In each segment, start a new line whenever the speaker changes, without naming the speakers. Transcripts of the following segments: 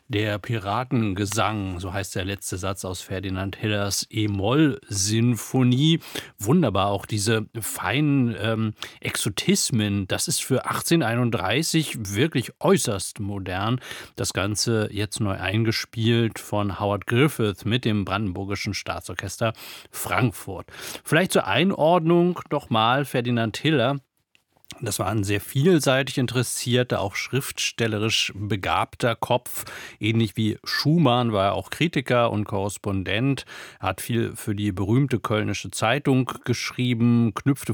Der Piratengesang, so heißt der letzte Satz aus Ferdinand Hillers E-Moll-Sinfonie. Wunderbar, auch diese feinen Exotismen. Das ist für 1831 wirklich äußerst modern. Das Ganze jetzt neu eingespielt von Howard Griffith mit dem Brandenburgischen Staatsorchester Frankfurt. Vielleicht zur Einordnung nochmal Ferdinand Hiller. Das war ein sehr vielseitig interessierter, auch schriftstellerisch begabter Kopf. Ähnlich wie Schumann war er auch Kritiker und Korrespondent. Er hat viel für die berühmte Kölnische Zeitung geschrieben, knüpfte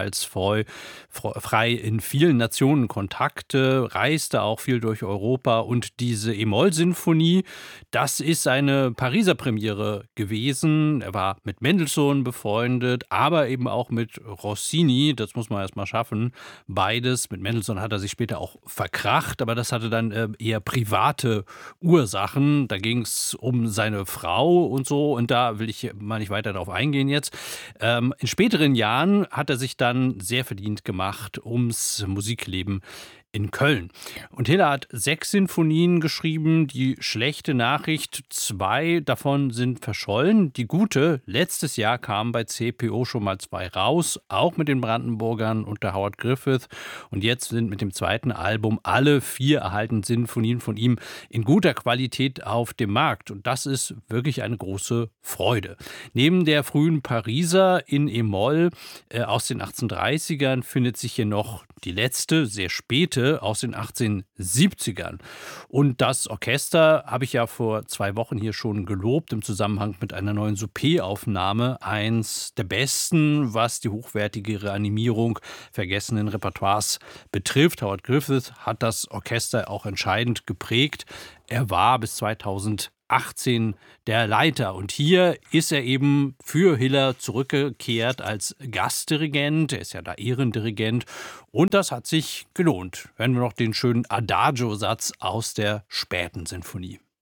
frei in vielen Nationen Kontakte, reiste auch viel durch Europa. Und diese E-Moll-Sinfonie, das ist eine Pariser Premiere gewesen. Er war mit Mendelssohn befreundet, aber eben auch mit Rossini. Das muss man erst mal schaffen. Beides. Mit Mendelssohn hat er sich später auch verkracht, aber das hatte dann eher private Ursachen. Da ging es um seine Frau und so, und da will ich mal nicht weiter darauf eingehen jetzt. In späteren Jahren hat er sich dann sehr verdient gemacht ums Musikleben in Köln. Und Hiller hat 6 Sinfonien geschrieben. Die schlechte Nachricht, 2 davon sind verschollen. Die gute, letztes Jahr kamen bei CPO schon mal 2 raus, auch mit den Brandenburgern unter Howard Griffith. Und jetzt sind mit dem zweiten Album alle 4 erhaltenen Sinfonien von ihm in guter Qualität auf dem Markt. Und das ist wirklich eine große Freude. Neben der frühen Pariser in E-Moll aus den 1830ern findet sich hier noch die letzte, sehr späte, aus den 1870ern. Und das Orchester habe ich ja vor 2 Wochen hier schon gelobt im Zusammenhang mit einer neuen Souper-Aufnahme. Eins der besten, was die hochwertige Reanimierung vergessenen Repertoires betrifft. Howard Griffith hat das Orchester auch entscheidend geprägt. Er war bis 2018 der Leiter. Und hier ist er eben für Hiller zurückgekehrt als Gastdirigent. Er ist ja da Ehrendirigent. Und das hat sich gelohnt. Hören wir noch den schönen Adagio-Satz aus der späten Sinfonie.